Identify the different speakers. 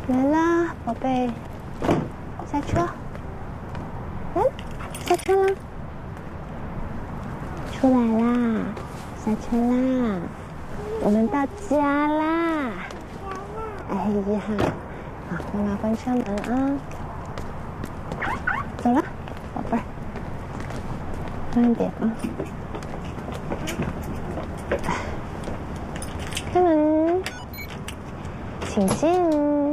Speaker 1: 来啦，宝贝，下车，来，下车啦，出来啦，下车啦，我们到家啦！哎呀，好，妈妈关车门啊，走了，宝贝儿，慢点啊，开门，请进。